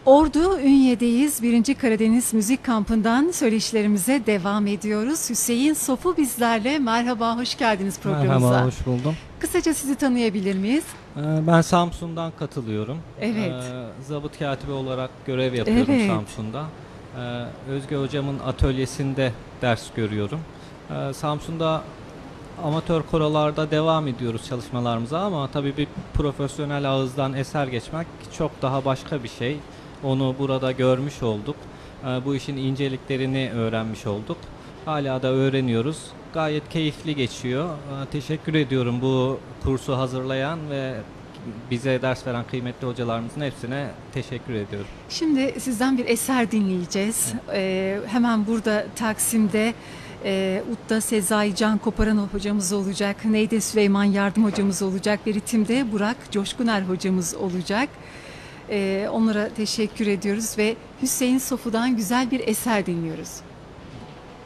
Ordu Ünye'deyiz. 1. Karadeniz Müzik Kampı'ndan söyleşilerimize devam ediyoruz. Hüseyin Sofu bizlerle. Merhaba, hoş geldiniz programımıza. Merhaba, hoş buldum. Kısaca sizi tanıyabilir miyiz? Ben Samsun'dan katılıyorum. Evet. Zabıt katibi olarak görev yapıyorum Evet. Samsun'da. Özge hocamın atölyesinde ders görüyorum. Samsun'da amatör korolarda devam ediyoruz çalışmalarımıza ama tabii bir profesyonel ağızdan eser geçmek çok daha başka bir şey. Onu burada görmüş olduk. Bu işin inceliklerini öğrenmiş olduk. Hala da öğreniyoruz. Gayet keyifli geçiyor. Teşekkür ediyorum bu kursu hazırlayan ve bize ders veren kıymetli hocalarımızın hepsine teşekkür ediyorum. Şimdi sizden bir eser dinleyeceğiz. Hemen burada Taksim'de Udda Sezai Can Koparan hocamız olacak. Neyde Süleyman Yardım hocamız olacak. Ve ritimde Burak Coşkuner hocamız olacak. Onlara teşekkür ediyoruz ve Hüseyin Sofu'dan güzel bir eser dinliyoruz.